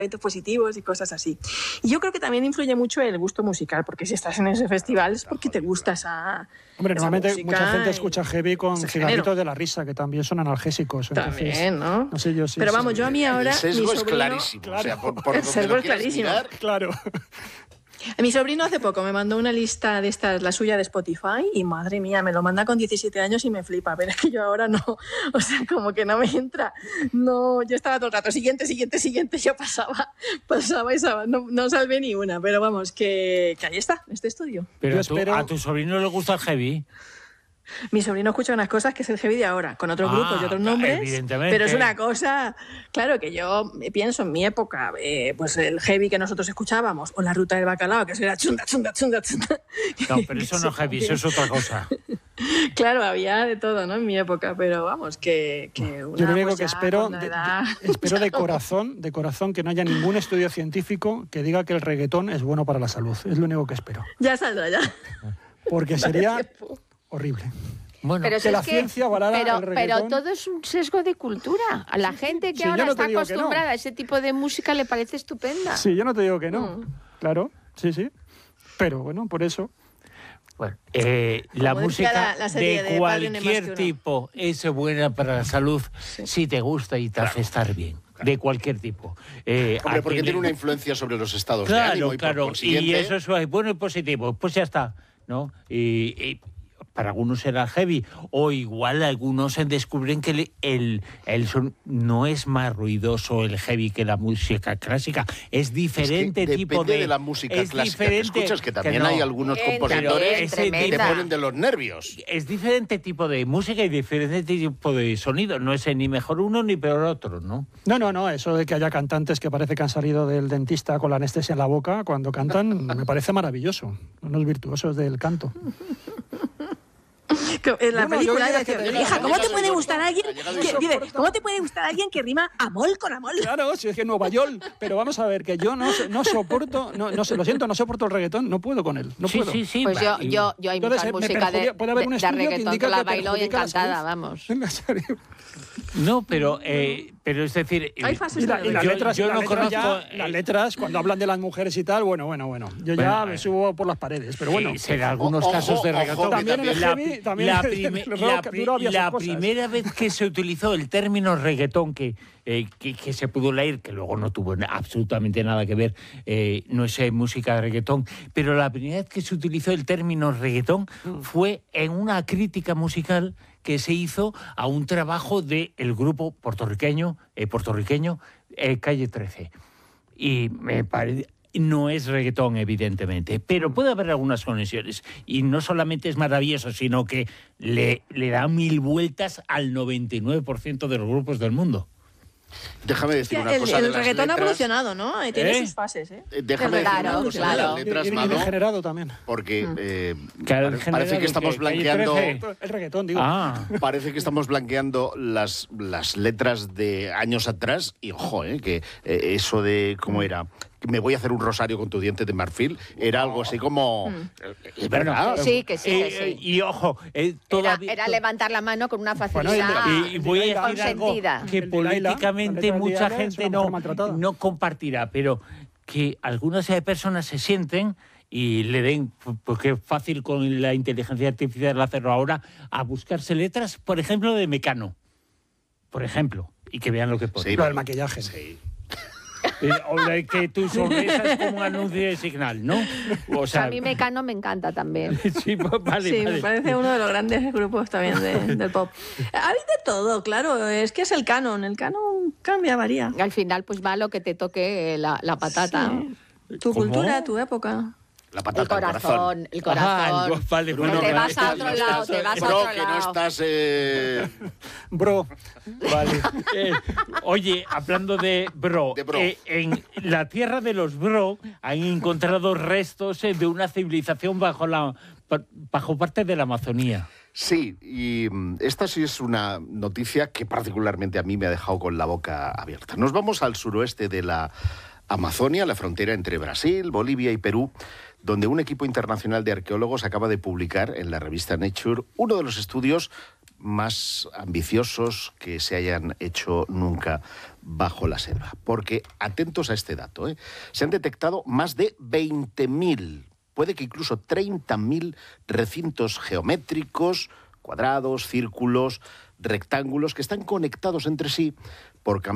positivos y cosas así. Y yo creo que también influye mucho el gusto musical, porque si estás en ese festival es porque te gusta esa... Hombre, normalmente música mucha gente escucha heavy con cigarritos de la risa, que también son analgésicos. También, entonces, ¿no? No sé yo si... Pero vamos, yo a mí ahora... El sesgo mi sobrino, es clarísimo. Claro. O sea, por el donde sesgo lo es quieras clarísimo. mirar, Claro. Mi sobrino hace poco me mandó una lista de estas, la suya de Spotify, y madre mía, me lo manda con 17 años y me flipa, pero es que yo ahora no, o sea, como que no me entra. No, yo estaba todo el rato, siguiente, yo pasaba y no salvé ni una, pero vamos, que ahí está, este estudio. Pero Yo espero- a tu sobrino le gusta el heavy. Mi sobrino escucha unas cosas que es el heavy de ahora, con otros grupos y otros nombres, evidentemente. pero es una cosa, claro, que yo pienso en mi época, pues el heavy que nosotros escuchábamos, o la ruta del bacalao, que eso era chunda, chunda, chunda, chunda. No, pero eso no es heavy, eso es otra cosa. Claro, había de todo, ¿no? En mi época, pero vamos, que una, Yo lo único pues que ya espero, con la edad, espero de corazón, que no haya ningún estudio científico que diga que el reggaetón es bueno para la salud. Es lo único que espero. ya saldrá, ya. Porque sería horrible. Bueno, Pero que si la es ciencia avalara el pero reggaetón. todo es un sesgo de cultura. A la gente que sí, yo ahora no te está digo que no. acostumbrada a ese tipo de música le parece estupenda. Sí, yo no te digo que no. Claro, sí. Pero bueno, por eso. bueno, la Como decía música la serie de de Padre Ney más que cualquier uno. tipo es buena para la salud si te gusta y te hace estar bien. De cualquier tipo. hombre, porque aquí- tiene una influencia sobre los estados de Claro, ánimo y por claro. consiguiente... Y eso es bueno y positivo. Pues ya está, ¿no? Y para algunos será heavy. O igual algunos descubren que el son no es más ruidoso el heavy que la música clásica. Es diferente tipo depende de... de la música es clásica que diferente, escuchas, que también no. hay algunos compositores ese que te tremenda. ponen de los nervios. Es diferente tipo de música y diferente tipo de sonido. No es ni mejor uno ni peor otro, ¿no? No, eso de que haya cantantes que parece que han salido del dentista con la anestesia en la boca cuando cantan, me parece maravilloso. Unos virtuosos del canto. En la Bueno, película yo decía, diría que hija, ¿cómo te llegado puede y gustar cortado, alguien ha llegado y que, cortado. dice, ¿cómo te puede gustar alguien que rima amol con amol? Claro, si es que Nueva York, pero vamos a ver, que yo no soporto, lo siento, no soporto el reggaetón, no puedo con él, no sí, puedo. sí, sí. Pues va. yo hay Entonces, mucha me música perjudica- puede haber un de estudio que reggaetón que indica la que bailo y perjudica la encantada, salud. vamos. En serio. No, pero es decir... Hay fases Y, de las reggaetón. letras, yo las no letras conozco, las letras, cuando hablan de las mujeres y tal, bueno. Yo ya me subo por las paredes, pero bueno. será algunos Ojo, casos de ojo, reggaetón. que También en el heavy, también la, en el prime- rock duro había sus la cosas. primera vez que se utilizó el término reggaetón, que se pudo leer, que luego no tuvo absolutamente nada que ver, no es música de reggaetón, pero la primera vez que se utilizó el término reggaetón fue en una crítica musical que se hizo a un trabajo del grupo puertorriqueño Calle 13. Y me parece... No es reggaetón, evidentemente, pero puede haber algunas conexiones. Y no solamente es maravilloso, sino que le da 1000 vueltas al 99% de los grupos del mundo. Déjame decir una cosa El de las reggaetón ha letras. evolucionado, ¿no? Tiene ¿Eh? sus fases, ¿eh? Déjame decir Claro, una cosa de claro. las letras, Y Mado, degenerado también. porque Claro, parece que estamos ¿Calle blanqueando... 13? El reggaetón, digo. Ah, Parece que estamos blanqueando las letras de años atrás y ojo, que eso de cómo era, me voy a hacer un rosario con tu diente de marfil, era algo así como... Es verdad. Sí, que sí, que sí. Y ojo, todavía... Era levantar la mano con una Bueno, facilidad Y voy a decir algo consentida. que El de Laila, políticamente la letra de mucha Laila es gente una mujer maltratada. no compartirá, pero que algunas personas se sienten y le den, porque es fácil con la inteligencia artificial hacerlo ahora, a buscarse letras, por ejemplo, de Mecano. Por ejemplo, y que vean lo que pone. Sí, Lo del maquillaje. Sí. O de que tu sonrisa es como un anuncio de Signal, ¿no? O sea, A mí Mecano me encanta también. sí, pues, vale, Sí, vale. me parece uno de los grandes grupos también del pop. Hay de todo, claro, es que es el canon cambia, varía. Al final, pues va lo que te toque la patata. Sí. Tu ¿Cómo? cultura, tu época. La patata, El corazón. Ah, vale, Que bueno, te no, vas a otro lado, te vas a Bro, otro que no lado. estás... Bro, Vale. Oye, hablando de bro, De bro. En la tierra de los bro han encontrado restos de una civilización bajo parte de la Amazonía. Sí, y esta sí es una noticia que particularmente a mí me ha dejado con la boca abierta. Nos vamos al suroeste de la Amazonia, la frontera entre Brasil, Bolivia y Perú, donde un equipo internacional de arqueólogos acaba de publicar en la revista Nature uno de los estudios más ambiciosos que se hayan hecho nunca bajo la selva. Porque, atentos a este dato, se han detectado más de 20.000, puede que incluso 30.000 recintos geométricos, cuadrados, círculos, rectángulos, que están conectados entre sí por